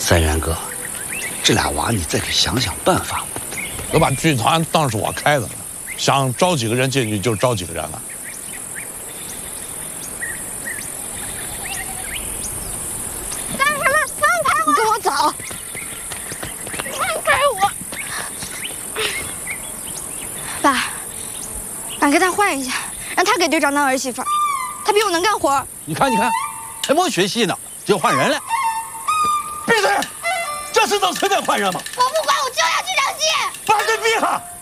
三元哥，这俩娃你再给想想办法。 都把剧团当是我开的了，想招几个人进去就招几个人了。 干什么？放开我！ 你跟我走！ 放开我！ 爸，俺跟他换一下，让他给队长当儿媳妇，他比我能干活。 你看，还没学戏呢，就换人了。闭嘴！这是能随便换人吗？ 我不管，我就要这场戏。 把嘴闭上！